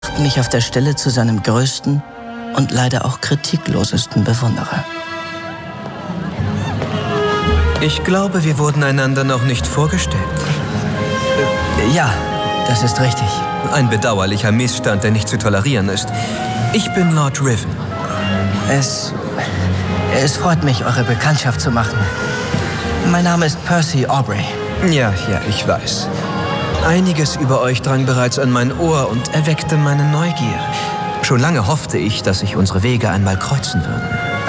mich auf der Stelle zu seinem größten und leider auch kritiklosesten Bewunderer. Ich glaube, wir wurden einander noch nicht vorgestellt. Ja, das ist richtig. Ein bedauerlicher Missstand, der nicht zu tolerieren ist. Ich bin Lord Riven. Es freut mich, eure Bekanntschaft zu machen. Mein Name ist Percy Aubrey. Ja, ich weiß. Einiges über euch drang bereits an mein Ohr und erweckte meine Neugier. Schon lange hoffte ich, dass sich unsere Wege einmal kreuzen würden.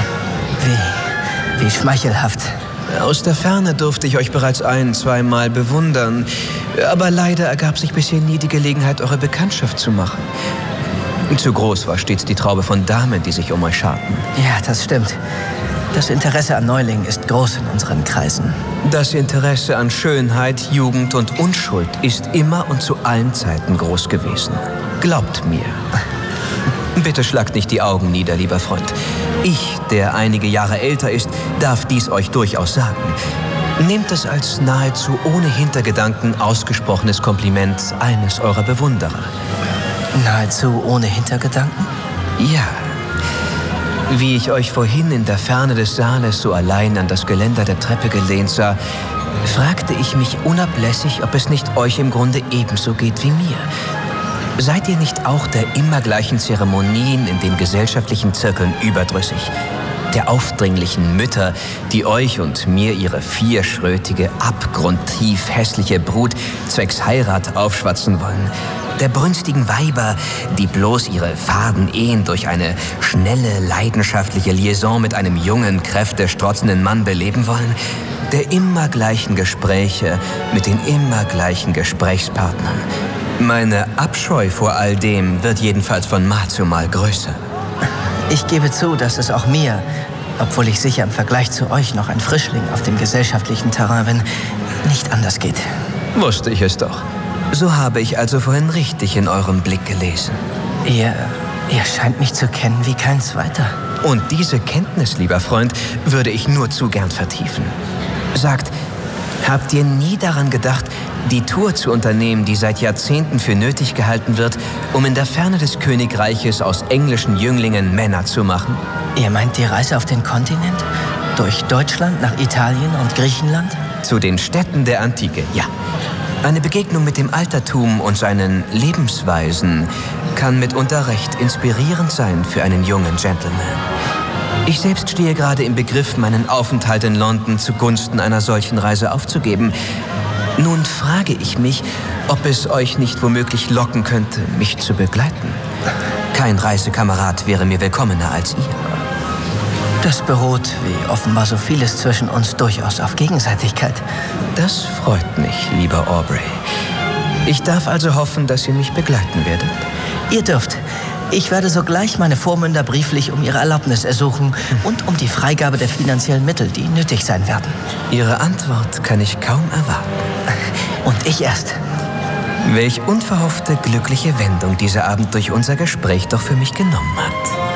Wie schmeichelhaft. Aus der Ferne durfte ich euch bereits 1-2 Mal bewundern. Aber leider ergab sich bisher nie die Gelegenheit, eure Bekanntschaft zu machen. Zu groß war stets die Traube von Damen, die sich um euch scharten. Ja, das stimmt. Das Interesse an Neulingen ist groß in unseren Kreisen. Das Interesse an Schönheit, Jugend und Unschuld ist immer und zu allen Zeiten groß gewesen. Glaubt mir. Bitte schlagt nicht die Augen nieder, lieber Freund. Ich, der einige Jahre älter ist, darf dies euch durchaus sagen. Nehmt es als nahezu ohne Hintergedanken ausgesprochenes Kompliment eines eurer Bewunderer. Nahezu ohne Hintergedanken? Ja. Wie ich euch vorhin in der Ferne des Saales so allein an das Geländer der Treppe gelehnt sah, fragte ich mich unablässig, ob es nicht euch im Grunde ebenso geht wie mir. Seid ihr nicht auch der immer gleichen Zeremonien in den gesellschaftlichen Zirkeln überdrüssig? Der aufdringlichen Mütter, die euch und mir ihre vierschrötige, abgrundtief hässliche Brut zwecks Heirat aufschwatzen wollen? Der brünstigen Weiber, die bloß ihre faden Ehen durch eine schnelle, leidenschaftliche Liaison mit einem jungen, kräftestrotzenden Mann beleben wollen? Der immer gleichen Gespräche mit den immer gleichen Gesprächspartnern? Meine Abscheu vor all dem wird jedenfalls von Mal zu Mal größer. Ich gebe zu, dass es auch mir, obwohl ich sicher im Vergleich zu euch noch ein Frischling auf dem gesellschaftlichen Terrain bin, nicht anders geht. Wusste ich es doch. So habe ich also vorhin richtig in eurem Blick gelesen. Ihr scheint mich zu kennen wie kein zweiter. Und diese Kenntnis, lieber Freund, würde ich nur zu gern vertiefen. Sagt, habt ihr nie daran gedacht, die Tour zu unternehmen, die seit Jahrzehnten für nötig gehalten wird, um in der Ferne des Königreiches aus englischen Jünglingen Männer zu machen? Ihr meint die Reise auf den Kontinent? Durch Deutschland nach Italien und Griechenland? Zu den Städten der Antike, ja. Eine Begegnung mit dem Altertum und seinen Lebensweisen kann mitunter recht inspirierend sein für einen jungen Gentleman. Ich selbst stehe gerade im Begriff, meinen Aufenthalt in London zugunsten einer solchen Reise aufzugeben. Nun frage ich mich, ob es euch nicht womöglich locken könnte, mich zu begleiten. Kein Reisekamerad wäre mir willkommener als ihr. Das beruht, wie offenbar so vieles zwischen uns, durchaus auf Gegenseitigkeit. Das freut mich, lieber Aubrey. Ich darf also hoffen, dass ihr mich begleiten werdet. Ihr dürft. Ich werde sogleich meine Vormünder brieflich um ihre Erlaubnis ersuchen und um die Freigabe der finanziellen Mittel, die nötig sein werden. Ihre Antwort kann ich kaum erwarten. Und ich erst. Welch unverhoffte, glückliche Wendung dieser Abend durch unser Gespräch doch für mich genommen hat.